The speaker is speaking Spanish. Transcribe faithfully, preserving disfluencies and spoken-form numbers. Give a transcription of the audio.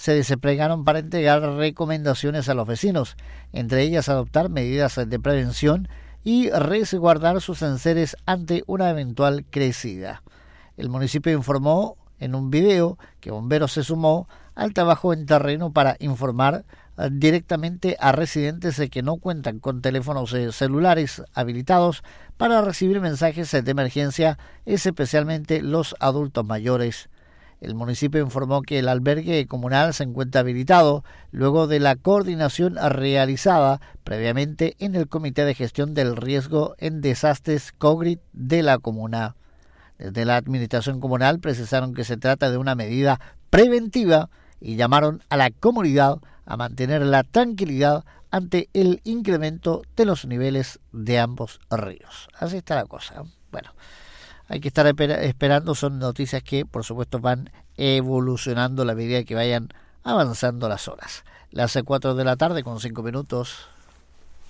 se desplegaron para entregar recomendaciones a los vecinos, entre ellas adoptar medidas de prevención y resguardar sus enseres ante una eventual crecida. El municipio informó en un video que Bomberos se sumó al trabajo en terreno para informar directamente a residentes que no cuentan con teléfonos celulares habilitados para recibir mensajes de emergencia, especialmente los adultos mayores. El municipio informó que el albergue comunal se encuentra habilitado luego de la coordinación realizada previamente en el Comité de Gestión del Riesgo en Desastres COGRID de la comuna. Desde la administración comunal precisaron que se trata de una medida preventiva y llamaron a la comunidad a mantener la tranquilidad ante el incremento de los niveles de ambos ríos. Así está la cosa. Bueno, hay que estar esperando, son noticias que por supuesto van evolucionando a la medida que vayan avanzando las horas. Las cuatro de la tarde con cinco minutos.